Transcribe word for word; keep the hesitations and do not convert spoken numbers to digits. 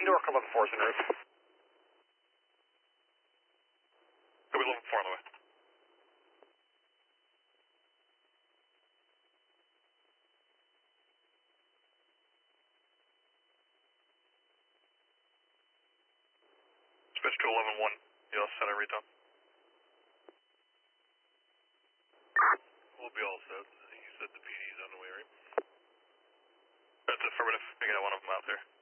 Newark eleven four is en route. Copy eleven four on the way. Switch to eleven one, you all set every time? We'll be all set. You said the P D's on the way, right? That's affirmative. I got one of them out there.